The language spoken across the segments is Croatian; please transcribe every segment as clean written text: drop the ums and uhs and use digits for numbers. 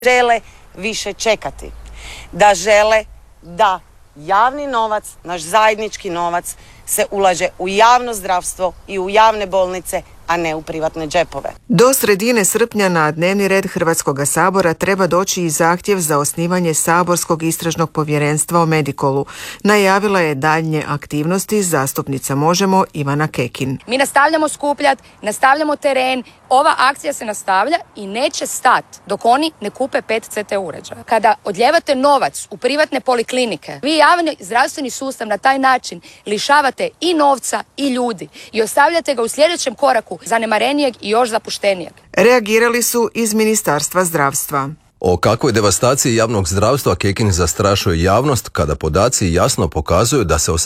žele više čekati, da žele da javni novac, naš zajednički novac, se ulaže u javno zdravstvo i u javne bolnice, a ne u privatne džepove. Do sredine srpnja na dnevni red Hrvatskoga sabora treba doći i zahtjev za osnivanje saborskog istražnog povjerenstva o Medikolu. Najavila je daljnje aktivnosti zastupnica Možemo Ivana Kekin. Mi nastavljamo skupljati, nastavljamo teren, ova akcija se nastavlja i neće stati dok oni ne kupe 5 CT uređaja. Kada odljevate novac u privatne poliklinike, vi javni zdravstveni sustav na taj način lišavate i novca i ljudi i ostavljate ga u sljedećem koraku zanemarenijeg i još zapuštenijeg. Reagirali su iz Ministarstva zdravstva. O kakvoj devastaciji javnog zdravstva Kekin zastrašuje javnost kada podaci jasno pokazuju da se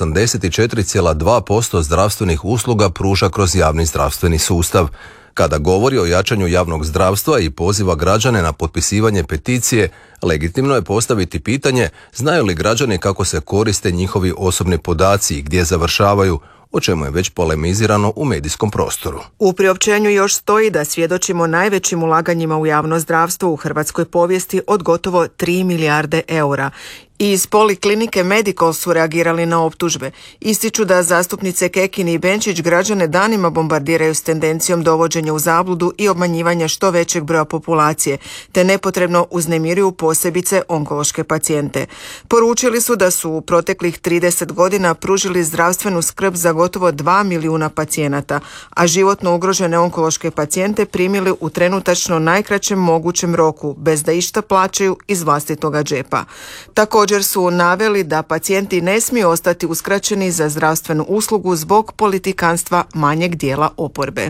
84,2% zdravstvenih usluga pruža kroz javni zdravstveni sustav. Kada govori o jačanju javnog zdravstva i poziva građane na potpisivanje peticije, legitimno je postaviti pitanje znaju li građani kako se koriste njihovi osobni podaci i gdje završavaju, o čemu je već polemizirano u medijskom prostoru. U priopćenju još stoji da svjedočimo najvećim ulaganjima u javno zdravstvo u hrvatskoj povijesti od gotovo 3 milijarde eura. Iz poliklinike Medikol su reagirali na optužbe. Ističu da zastupnice Kekin i Benčić građane danima bombardiraju s tendencijom dovođenja u zabludu i obmanjivanja što većeg broja populacije, te nepotrebno uznemiruju posebice onkološke pacijente. Poručili su da su u proteklih 30 godina pružili zdravstvenu skrb za gotovo 2 milijuna pacijenata, a životno ugrožene onkološke pacijente primili u trenutačno najkraćem mogućem roku, bez da išta plaćaju iz vlastitoga džepa. Također su naveli da pacijenti ne smiju ostati uskraćeni za zdravstvenu uslugu zbog politikanstva manjeg dijela oporbe.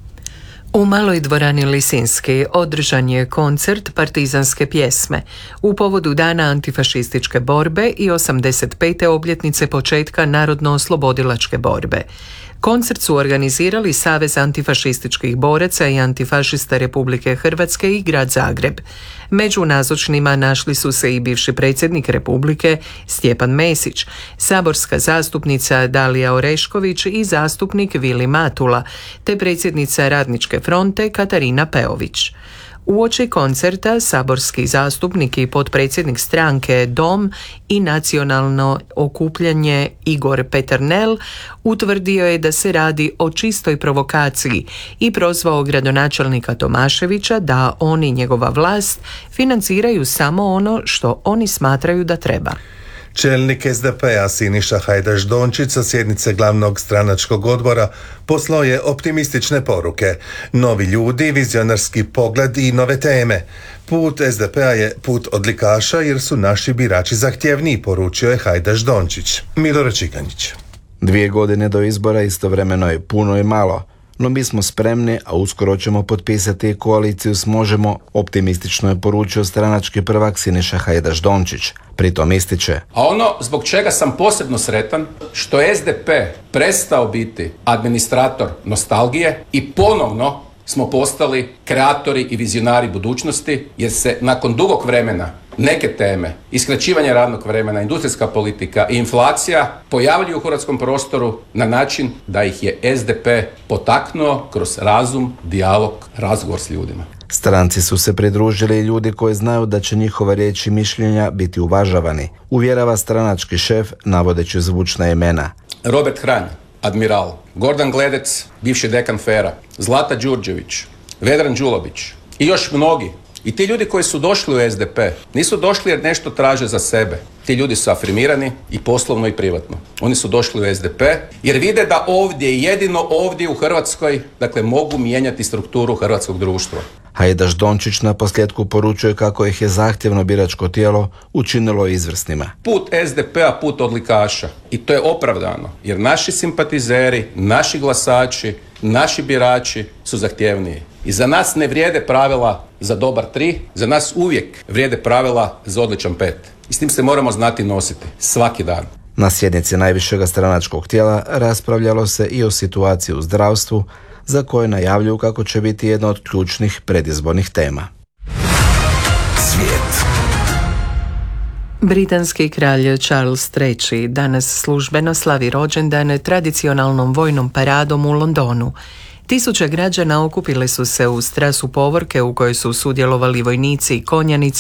U maloj dvorani Lisinski održan je koncert partizanske pjesme u povodu Dana antifašističke borbe i 85. obljetnice početka narodno-oslobodilačke borbe. Koncert su organizirali Savez antifašističkih boraca i antifašista Republike Hrvatske i Grad Zagreb. Među nazočnima našli su se i bivši predsjednik Republike Stjepan Mesić, saborska zastupnica Dalija Orešković i zastupnik Vili Matula, te predsjednica Radničke fronte Katarina Peović. Uoči koncerta saborski zastupnik i potpredsjednik stranke Dom i nacionalno okupljanje Igor Peternel utvrdio je da se radi o čistoj provokaciji i prozvao gradonačelnika Tomaševića da on i njegova vlast financiraju samo ono što oni smatraju da treba. Čelnik SDP-a Siniša Hajdaš Dončić sa sjednice glavnog stranačkog odbora poslao je optimistične poruke. Novi ljudi, vizionarski pogled i nove teme. Put SDP-a je put odlikaša jer su naši birači zahtjevniji, poručio je Hajdaš Dončić. Milorad Čikanjić. 2 godine do izbora istovremeno je puno i malo, no mi smo spremni, a uskoro ćemo potpisati koaliciju s Možemo, optimistično je poručio stranački prvak Siniša Hajdaš Dončić. Pritom ističe: a ono zbog čega sam posebno sretan, što je SDP prestao biti administrator nostalgije i ponovno smo postali kreatori i vizionari budućnosti, jer se nakon dugog vremena neke teme, iskraćivanje radnog vremena, industrijska politika i inflacija pojavljuju u hrvatskom prostoru na način da ih je SDP potaknuo kroz razum, dijalog, razgovor s ljudima. Stranci su se pridružili i ljudi koji znaju da će njihova riječ i mišljenja biti uvažavani, uvjerava stranački šef navodeći zvučna imena: Robert Hranj, admiral, Gordan Gledec, bivši dekan FER-a, Zlata Đurđević, Vedran Đulović i još mnogi. I ti ljudi koji su došli u SDP nisu došli jer nešto traže za sebe. Ti ljudi su afirmirani i poslovno i privatno. Oni su došli u SDP jer vide da ovdje i jedino ovdje u Hrvatskoj, dakle, mogu mijenjati strukturu hrvatskog društva. Hajdaš Dončić na posljedku poručuje kako ih je zahtjevno biračko tijelo učinilo izvrsnima. Put SDP-a, put odlikaša. I to je opravdano, jer naši simpatizeri, naši glasači, naši birači su zahtjevniji. I za nas ne vrijede pravila za dobar 3, za nas uvijek vrijede pravila za odličan 5. I s tim se moramo znati nositi svaki dan. Na sjednici najvišega stranačkog tijela raspravljalo se i o situaciji u zdravstvu, za koje najavljuju kako će biti jedna od ključnih predizbornih tema. Svijet. Britanski kralj Charles III danas službeno slavi rođendan tradicionalnom vojnom paradom u Londonu. Tisuće građana okupile su se uz trasu povorke u kojoj su sudjelovali vojnici i konjanici